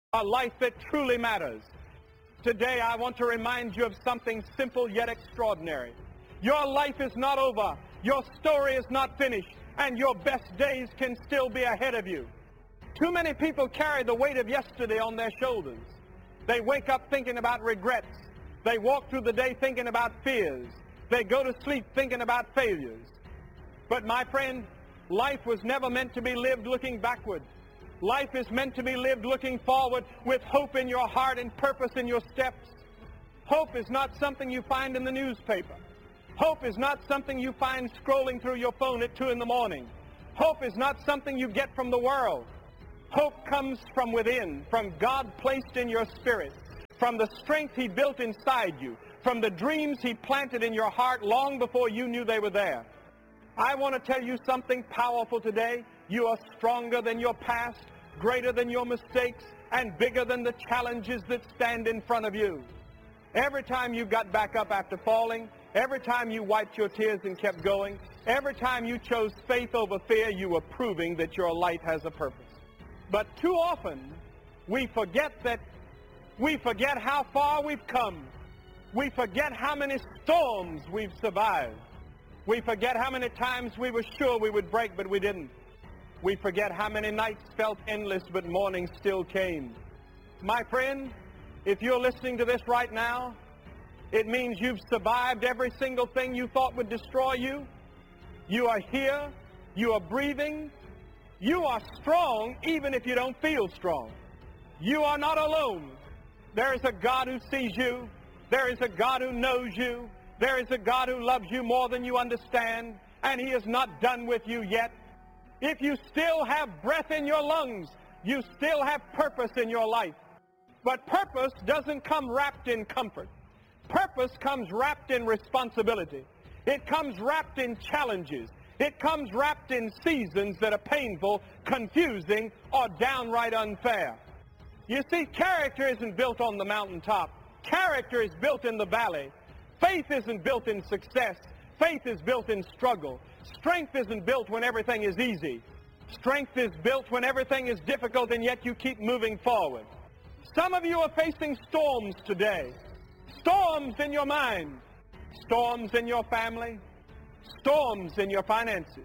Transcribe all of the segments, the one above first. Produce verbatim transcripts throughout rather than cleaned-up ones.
a life that truly matters. Today I want to remind you of something simple yet extraordinary. Your life is not over. Your story is not finished. And your best days can still be ahead of you. Too many people carry the weight of yesterday on their shoulders. They wake up thinking about regrets. They walk through the day thinking about fears. They go to sleep thinking about failures. But my friend, life was never meant to be lived looking backward. Life is meant to be lived looking forward with hope in your heart and purpose in your steps. Hope is not something you find in the newspaper. Hope is not something you find scrolling through your phone at two in the morning. Hope is not something you get from the world. Hope comes from within, from God placed in your spirit, from the strength He built inside you, from the dreams He planted in your heart long before you knew they were there. I want to tell you something powerful today. You are stronger than your past, greater than your mistakes, and bigger than the challenges that stand in front of you. Every time you got back up after falling, every time you wiped your tears and kept going, every time you chose faith over fear, you were proving that your light has a purpose. But too often, we forget that, we forget how far we've come. We forget how many storms we've survived. We forget how many times we were sure we would break, but we didn't. We forget how many nights felt endless, but morning still came. My friend, if you're listening to this right now, it means you've survived every single thing you thought would destroy you. You are here. You are breathing. You are strong even if you don't feel strong. You are not alone. There is a God who sees you. There is a God who knows you. There is a God who loves you more than you understand, and He is not done with you yet. If you still have breath in your lungs, you still have purpose in your life. But purpose doesn't come wrapped in comfort. Purpose comes wrapped in responsibility. It comes wrapped in challenges. It comes wrapped in seasons that are painful, confusing, or downright unfair. You see, character isn't built on the mountaintop. Character is built in the valley. Faith isn't built in success. Faith is built in struggle. Strength isn't built when everything is easy. Strength is built when everything is difficult, and yet you keep moving forward. Some of you are facing storms today. Storms in your mind. Storms in your family. Storms in your finances.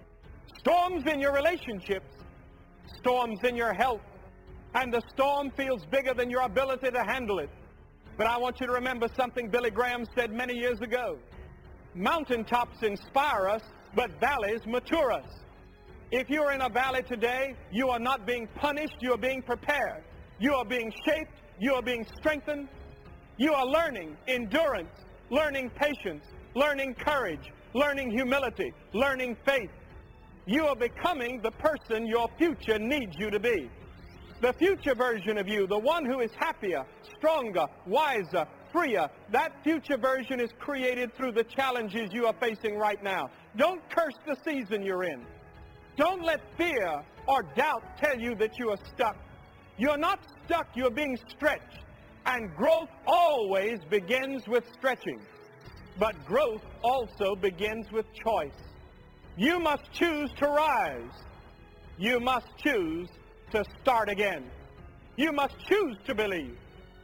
Storms in your relationships. Storms in your health. And the storm feels bigger than your ability to handle it. But I want you to remember something Billy Graham said many years ago. Mountaintops inspire us, but valleys mature us. If you're in a valley today, you are not being punished, you are being prepared. You are being shaped, you are being strengthened. You are learning endurance, learning patience, learning courage, learning humility, learning faith. You are becoming the person your future needs you to be. The future version of you, the one who is happier, stronger, wiser, freer, that future version is created through the challenges you are facing right now. Don't curse the season you're in. Don't let fear or doubt tell you that you are stuck. You're not stuck, you're being stretched. And growth always begins with stretching. But growth also begins with choice. You must choose to rise. You must choose to start again. You must choose to believe.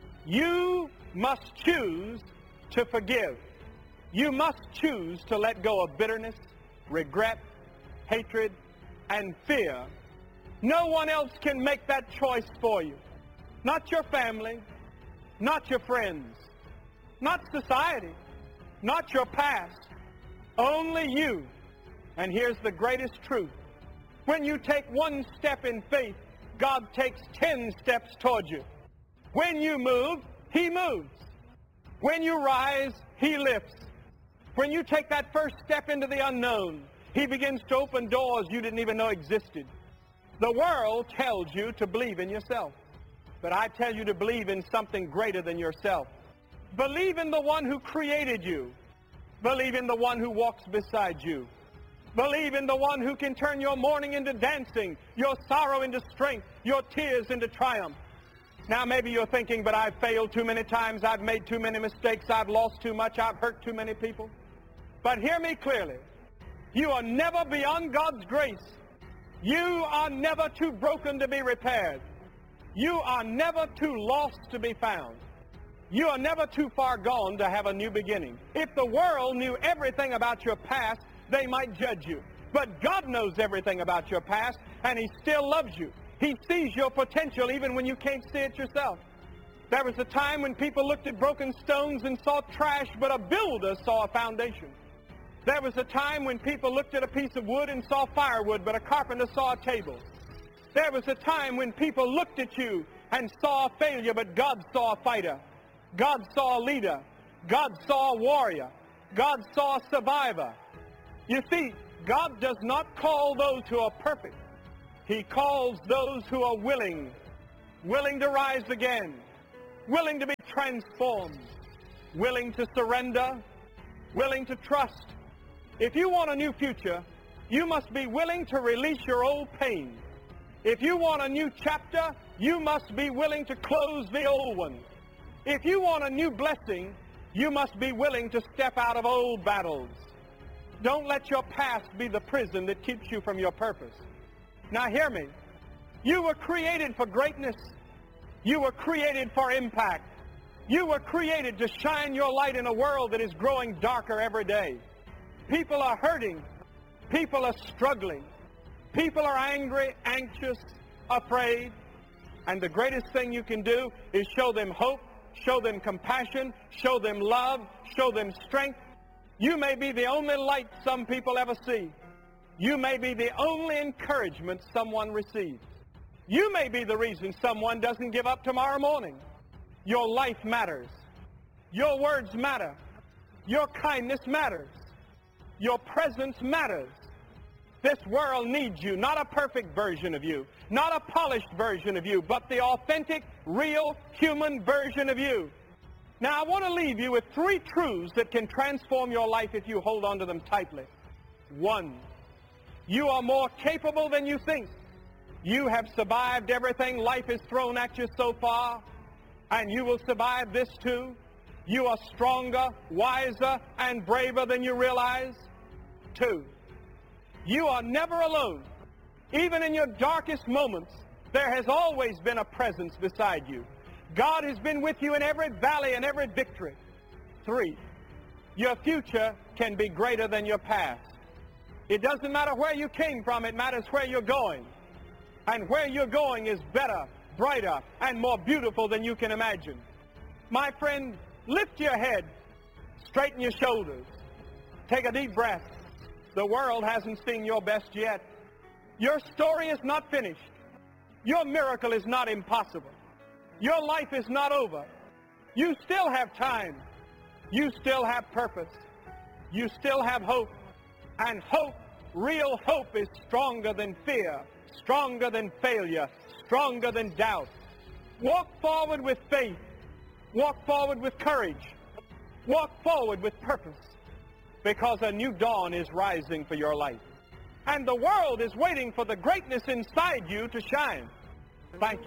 You must choose to forgive. You must choose to let go of bitterness, regret, hatred, and fear. No one else can make that choice for you. Not your family, not your friends, not society, not your past. Only you. And here's the greatest truth. When you take one step in faith, God takes ten steps towards you. When you move, He moves. When you rise, He lifts. When you take that first step into the unknown, He begins to open doors you didn't even know existed. The world tells you to believe in yourself. But I tell you to believe in something greater than yourself. Believe in the one who created you. Believe in the one who walks beside you. Believe in the one who can turn your mourning into dancing, your sorrow into strength, your tears into triumph. Now maybe you're thinking, but I've failed too many times, I've made too many mistakes, I've lost too much, I've hurt too many people. But hear me clearly. You are never beyond God's grace. You are never too broken to be repaired. You are never too lost to be found. You are never too far gone to have a new beginning. If the world knew everything about your past, they might judge you. But God knows everything about your past, and He still loves you. He sees your potential even when you can't see it yourself. There was a time when people looked at broken stones and saw trash, but a builder saw a foundation. There was a time when people looked at a piece of wood and saw firewood, but a carpenter saw a table. There was a time when people looked at you and saw a failure, but God saw a fighter. God saw a leader. God saw a warrior. God saw a survivor. You see, God does not call those who are perfect. He calls those who are willing, willing to rise again, willing to be transformed, willing to surrender, willing to trust. If you want a new future, you must be willing to release your old pain. If you want a new chapter, you must be willing to close the old one. If you want a new blessing, you must be willing to step out of old battles. Don't let your past be the prison that keeps you from your purpose. Now hear me. You were created for greatness. You were created for impact. You were created to shine your light in a world that is growing darker every day. People are hurting. People are struggling. People are angry, anxious, afraid. And the greatest thing you can do is show them hope, show them compassion, show them love, show them strength. You may be the only light some people ever see. You may be the only encouragement someone receives. You may be the reason someone doesn't give up tomorrow morning. Your life matters. Your words matter. Your kindness matters. Your presence matters. This world needs you, not a perfect version of you, not a polished version of you, but the authentic, real, human version of you. Now, I want to leave you with three truths that can transform your life if you hold on to them tightly. One, you are more capable than you think. You have survived everything life has thrown at you so far, and you will survive this too. You are stronger, wiser, and braver than you realize. Two, you are never alone. Even in your darkest moments, there has always been a presence beside you. God has been with you in every valley and every victory. Three, your future can be greater than your past. It doesn't matter where you came from, it matters where you're going. And where you're going is better, brighter, and more beautiful than you can imagine. My friend, lift your head, straighten your shoulders, take a deep breath. The world hasn't seen your best yet. Your story is not finished. Your miracle is not impossible. Your life is not over. You still have time. You still have purpose. You still have hope. And hope, real hope, is stronger than fear, stronger than failure, stronger than doubt. Walk forward with faith. Walk forward with courage. Walk forward with purpose, because a new dawn is rising for your life. And the world is waiting for the greatness inside you to shine. Thank you.